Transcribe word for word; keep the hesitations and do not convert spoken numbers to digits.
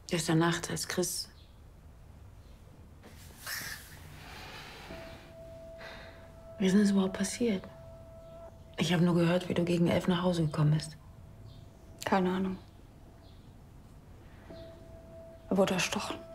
Gestern Nacht, als Chris... Wie ist denn das überhaupt passiert? Ich habe nur gehört, wie du gegen elf nach Hause gekommen bist. Keine Ahnung. Er wurde erstochen.